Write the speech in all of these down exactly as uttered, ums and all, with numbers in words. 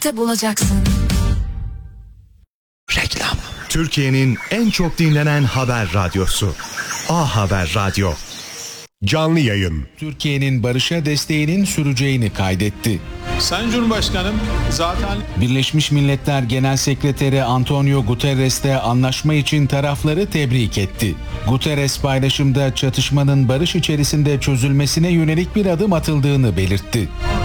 birlikte bulacaksın. Reklam. Türkiye'nin en çok dinlenen haber radyosu. A Haber Radyo. Canlı yayın. Türkiye'nin barışa desteğinin süreceğini kaydetti. Sayın Cumhurbaşkanım, zaten Birleşmiş Milletler Genel Sekreteri Antonio Guterres de anlaşma için tarafları tebrik etti. Guterres paylaşımda çatışmanın barış içerisinde çözülmesine yönelik bir adım atıldığını belirtti.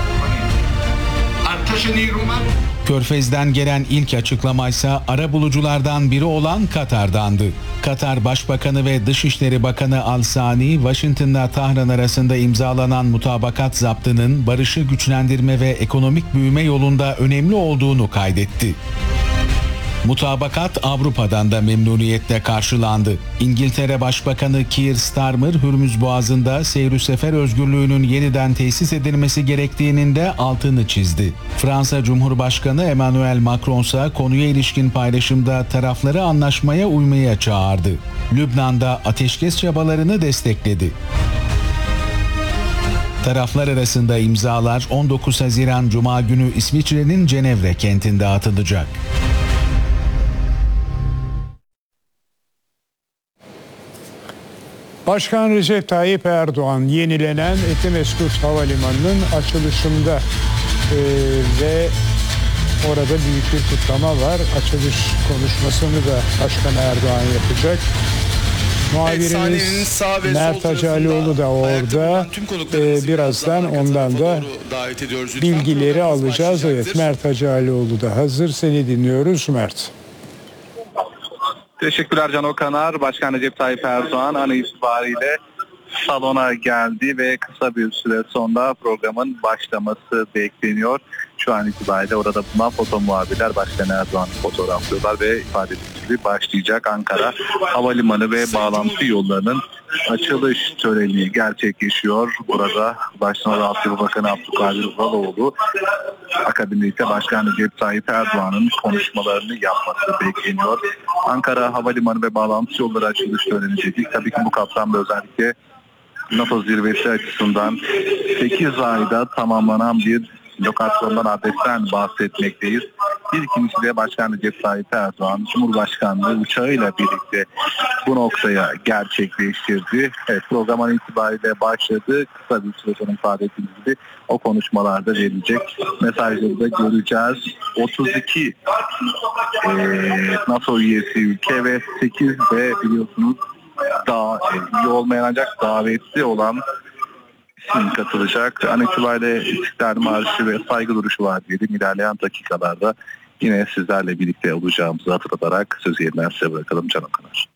Körfez'den gelen ilk açıklamaysa arabuluculardan biri olan Katar'dandı. Katar Başbakanı ve Dışişleri Bakanı Al-Sani, Washington'la Tahran arasında imzalanan mutabakat zaptının barışı güçlendirme ve ekonomik büyüme yolunda önemli olduğunu kaydetti. Mutabakat Avrupa'dan da memnuniyetle karşılandı. İngiltere Başbakanı Keir Starmer, Hürmüz Boğazı'nda seyr-ü sefer özgürlüğünün yeniden tesis edilmesi gerektiğinin de altını çizdi. Fransa Cumhurbaşkanı Emmanuel Macron ise konuya ilişkin paylaşımda tarafları anlaşmaya uymaya çağırdı. Lübnan'da ateşkes çabalarını destekledi. Taraflar arasında imzalar on dokuz Haziran Cuma günü İsviçre'nin Cenevre kentinde atılacak. Başkan Recep Tayyip Erdoğan yenilenen Etimesgut Havalimanı'nın açılışında e, ve orada büyük bir kutlama var. Açılış konuşmasını da Başkan Erdoğan yapacak. Muhabirimiz evet, Mert Hacalioğlu da orada. E, birazdan ondan da bilgileri alacağız. Evet, Mert Hacalioğlu da hazır. Seni dinliyoruz Mert. Teşekkürler Can Okanar. Başkan Recep Tayyip Erdoğan an itibariyle salona geldi ve kısa bir süre sonra programın başlaması bekleniyor. Şu an itibariyle orada bulunan foto muhabirler Başkan Erdoğan'ı fotoğraflıyorlar ve ifade ettiği gibi başlayacak Ankara Havalimanı ve bağlantı yollarının açılış töreni gerçekleşiyor. Burada başkan Altyapı Bakanı Abdülkadir Uraloğlu akabinde ise Başkan Recep Tayyip Erdoğan'ın konuşmalarını yapması bekleniyor. Ankara Havalimanı ve bağlantı yolları açılış töreni dedik. Tabii ki bu kapsamda özellikle NATO zirvesi açısından sekiz ayda tamamlanan bir lokasyondan, adresten bahsetmekteyiz. Bir ikincisi de Başkan Recep Tayyip Erdoğan Cumhurbaşkanlığı uçağıyla birlikte bu noktaya gerçekleştirdi. Evet, programın itibariyle başladı. Kısa bir süre sonra ifade ettiğimiz gibi o konuşmalarda verilecek mesajları da göreceğiz. otuz iki e, NATO üyesi ülke ve sekiz de biliyorsunuz daha iyi olmayan ancak davetli olan isim katılacak. An itibariyle İstiklal Marşı ve saygı duruşu var diyelim. İlerleyen dakikalarda yine sizlerle birlikte olacağımızı hatırlatarak sözü yeniden size bırakalım Can Okanar.